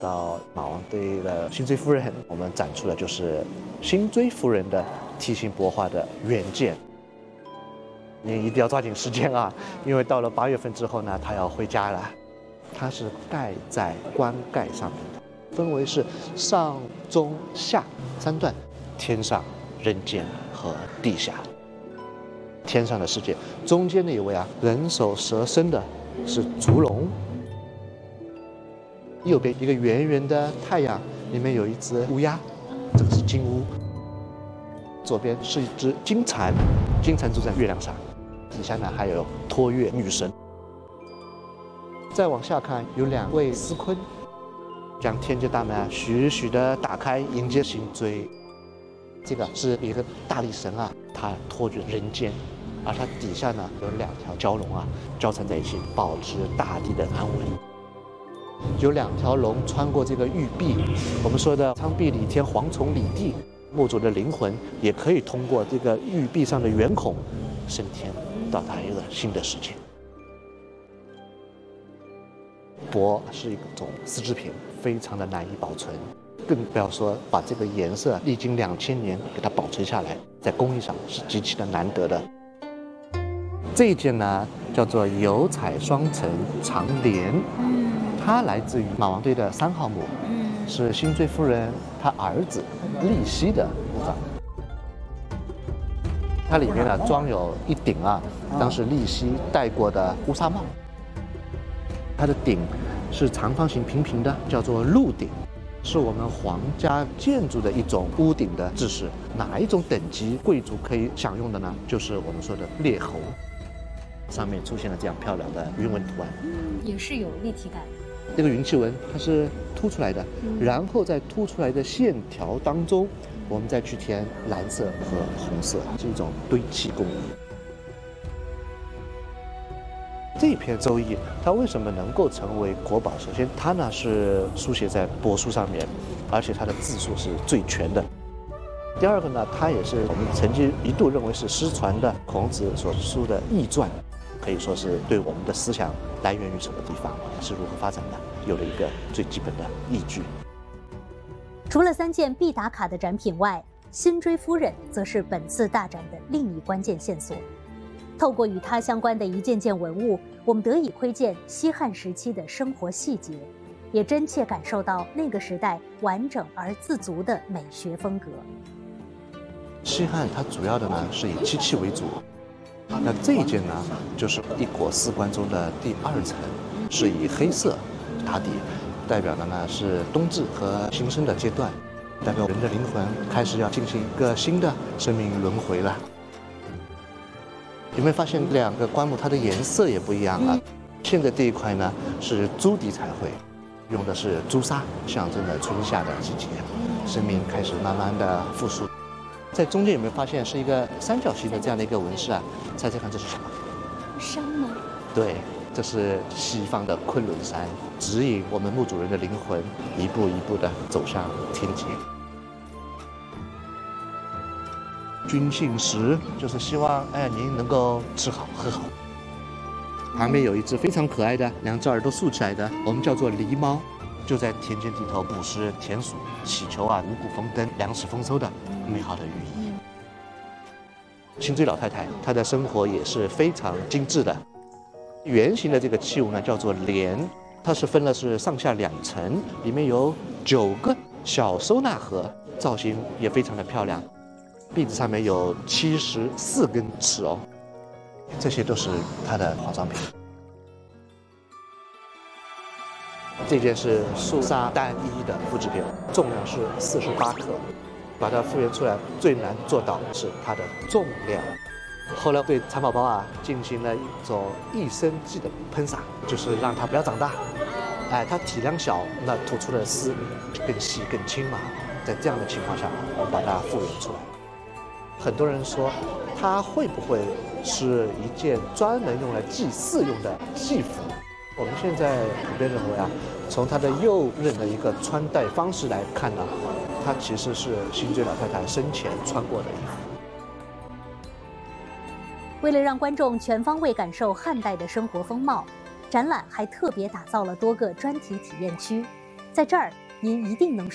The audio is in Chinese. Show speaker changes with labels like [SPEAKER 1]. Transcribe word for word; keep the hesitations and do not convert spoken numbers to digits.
[SPEAKER 1] 到马王堆的辛追夫人，我们展出的就是辛追夫人的梯形帛画的原件。你一定要抓紧时间啊，因为到了八月份之后呢，她要回家了。它是盖在棺盖上面的，分为是上、中、下三段，天上、人间和地下。天上的世界，中间的一位啊，人首蛇身的是烛龙。右边一个圆圆的太阳，里面有一只乌鸦，这个是金乌。左边是一只金蝉，金蝉住在月亮上。底下呢还有托月女神。再往下看，有两位司坤，将天界大门啊徐徐地打开，迎接辛追。这个是一个大力神啊，他托举人间，而他底下呢有两条蛟龙啊交缠在一起，保持大地的安稳。有两条龙穿过这个玉壁，我们说的苍壁李天，蝗虫李地，墓主的灵魂也可以通过这个玉壁上的圆孔升天，到达一个新的世界。帛是一种丝织品，非常的难以保存，更不要说把这个颜色历经两千年给它保存下来，在工艺上是极其的难得的。这一件呢叫做油彩双层长帘，它来自于马王堆的三号墓，是辛追夫人她儿子立熙的墓葬。它里面呢装有一顶啊，当时立熙戴过的乌纱帽。它的顶是长方形平平的，叫做鹿顶，是我们皇家建筑的一种屋顶的制式。哪一种等级贵族可以享用的呢？就是我们说的列侯。上面出现了这样漂亮的云纹图案，
[SPEAKER 2] 也是有立体感。
[SPEAKER 1] 这个云气纹它是凸出来的，然后在凸出来的线条当中，我们再去填蓝色和红色，是一种堆砌工艺。这一篇《周易》，它为什么能够成为国宝？首先，它呢是书写在帛书上面，而且它的字数是最全的。第二个呢，它也是我们曾经一度认为是失传的孔子所书的易传，可以说是对我们的思想来源于什么地方，是如何发展的，有了一个最基本的依据。
[SPEAKER 2] 除了三件必打卡的展品外，辛追夫人则是本次大展的另一关键线索。透过与它相关的一件件文物，我们得以窥见西汉时期的生活细节，也真切感受到那个时代完整而自足的美学风格。
[SPEAKER 1] 西汉它主要的呢是以漆器为主，那这一件呢就是一国四关中的第二层，是以黑色打底，代表的呢是冬至和新生的阶段，代表人的灵魂开始要进行一个新的生命轮回了。有没有发现两个棺木它的颜色也不一样啊？现在这一块呢是朱底彩绘，用的是朱砂，象征着春夏的季节，生命开始慢慢的复苏。在中间有没有发现是一个三角形的这样的一个纹饰啊？猜猜看这是什么？
[SPEAKER 2] 山吗？
[SPEAKER 1] 对，这是西方的昆仑山，指引我们墓主人的灵魂一步一步的走向天界。君幸食，就是希望哎您能够吃好喝好。旁边有一只非常可爱的，两只耳朵竖起来的，我们叫做狸猫，就在田间地头捕食田鼠，祈求啊五谷丰登、粮食丰收的美好的寓意。辛追老太太她的生活也是非常精致的。圆形的这个器物呢叫做帘，它是分了是上下两层，里面有九个小收纳盒，造型也非常的漂亮。壁子上面有七十四根刺哦，这些都是它的化妆品。这件是素纱单一的复制品，重量是四十八克，把它复原出来最难做到是它的重量。后来对蚕宝宝啊进行了一种益生剂的喷洒，就是让它不要长大。哎，它体量小，那吐出的丝更细更轻嘛。在这样的情况下，我们把它复原出来。很多人说，它会不会是一件专门用来祭祀用的戏服？我们现在普遍认为啊，从它的右衽的一个穿戴方式来看呢，它其实是辛追老太太生前穿过的衣服。
[SPEAKER 2] 为了让观众全方位感受汉代的生活风貌，展览还特别打造了多个专题体验区， 在这儿您一定能